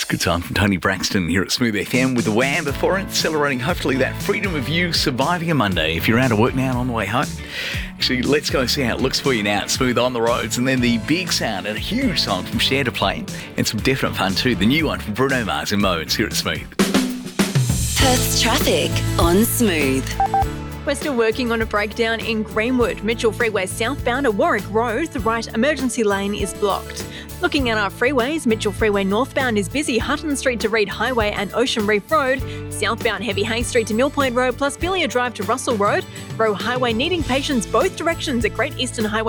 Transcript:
Good song from Tony Braxton here at Smooth FM with the Wham before it, celebrating hopefully that freedom of you surviving a Monday if you're out of work now and on the way home. Actually, let's go see how it looks for you now at Smooth on the roads, and then the big sound and a huge song from Cher to play, and some definite fun too. The new one from Bruno Mars in Modes here at Smooth. Perth's traffic on Smooth. We're still working on a breakdown in Greenwood. Mitchell Freeway southbound at Warwick Road, the right emergency lane is blocked. Looking at our freeways, Mitchell Freeway northbound is busy, Hutton Street to Reed Highway and Ocean Reef Road. Southbound Heavy Hay Street to Mill Point Road plus Billiard Drive to Russell Road. Rowe Highway needing patience both directions at Great Eastern Highway